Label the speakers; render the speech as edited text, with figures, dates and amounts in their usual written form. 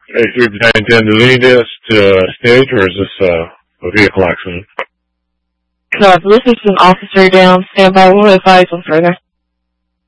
Speaker 1: 310 to lead this to stage, or is this a vehicle accident?
Speaker 2: No, this is an officer down. Stand by. We'll advise them further.